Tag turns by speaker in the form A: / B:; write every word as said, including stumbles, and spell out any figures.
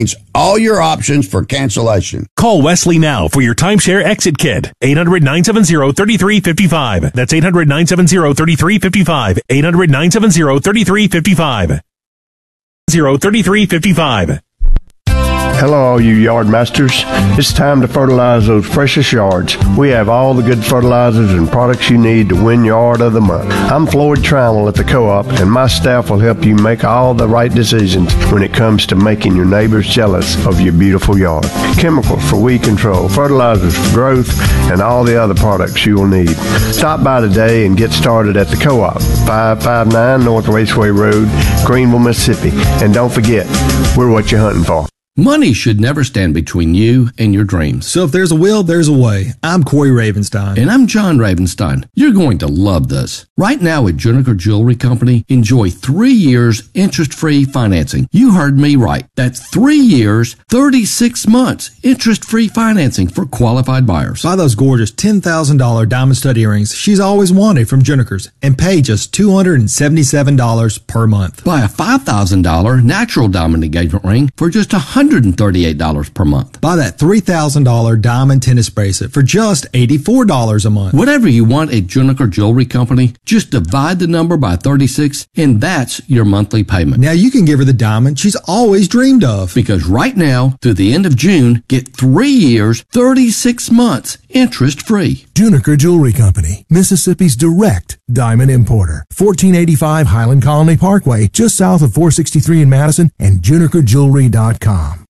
A: all your options for cancellation.
B: Call Wesley now for your timeshare exit kit. eight hundred, nine seven zero, three three five five. That's eight hundred, nine seven zero, three three five five. eight hundred, nine seven zero, three three five five. zero three three five five.
C: Hello, all you yard masters. It's time to fertilize those precious yards. We have all the good fertilizers and products you need to win Yard of the Month. I'm Floyd Trammell at the Co-op, and my staff will help you make all the right decisions when it comes to making your neighbors jealous of your beautiful yard. Chemicals for weed control, fertilizers for growth, and all the other products you will need. Stop by today and get started at the Co-op, five five nine North Raceway Road, Greenville, Mississippi. And don't forget, we're what you're hunting for.
D: Money should never stand between you and your dreams.
E: So if there's a will, there's a way. I'm Corey Ravenstein.
D: And I'm John Ravenstein. You're going to love this. Right now at Juniker Jewelry Company, enjoy three years interest-free financing. You heard me right. That's three years, thirty-six months interest-free financing for qualified buyers.
E: Buy those gorgeous ten thousand dollars diamond stud earrings she's always wanted from Juniker's and pay just two hundred seventy-seven dollars per month.
D: Buy a five thousand dollars natural diamond engagement ring for just one hundred thirty-eight dollars per month.
E: Buy that three thousand dollars diamond tennis bracelet for just eighty-four dollars a month.
D: Whatever you want at Juniker Jewelry Company, just divide the number by thirty-six and that's your monthly payment.
E: Now you can give her the diamond she's always dreamed of.
D: Because right now, through the end of June, get three years, thirty-six months, interest-free.
F: Juniker Jewelry Company, Mississippi's direct diamond importer. fourteen eighty-five Highland Colony Parkway, just south of four sixty-three in Madison, and juniker jewelry dot com.